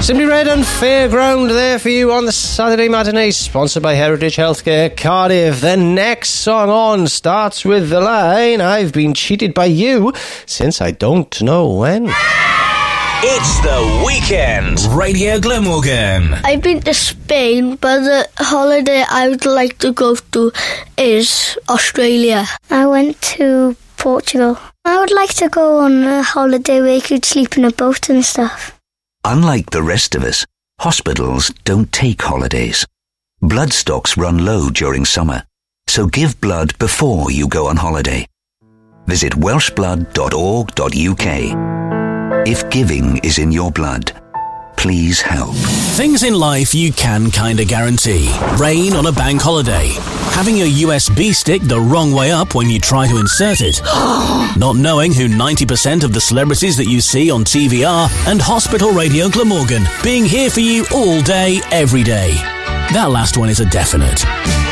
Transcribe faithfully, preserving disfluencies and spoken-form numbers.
Simply Red and Fairground there for you on the Saturday matinee, sponsored by Heritage Healthcare Cardiff. The next song on starts with the line, I've been cheated by you since I don't know when. It's the weekend. Radio Glamorgan. I've been to Spain, but the holiday I would like to go to is Australia. I went to Portugal. I would like to go on a holiday where you could sleep in a boat and stuff. Unlike the rest of us, hospitals don't take holidays. Blood stocks run low during summer, so give blood before you go on holiday. Visit welsh blood dot org dot U K. If giving is in your blood, please help. Things in life you can kinda guarantee. Rain on a bank holiday. Having your U S B stick the wrong way up when you try to insert it. Not knowing who ninety percent of the celebrities that you see on T V are. And Hospital Radio Glamorgan being here for you all day, every day. That last one is a definite.